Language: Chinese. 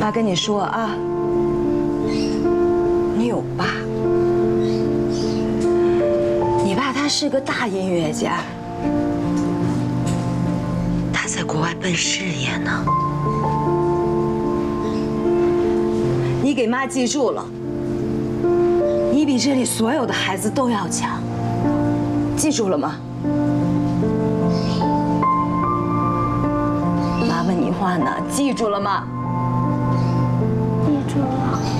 妈跟你说啊，你有爸，你爸他是个大音乐家，他在国外奔事业呢。你给妈记住了，你比这里所有的孩子都要强，记住了吗？妈问你话呢，记住了吗？ 记住了。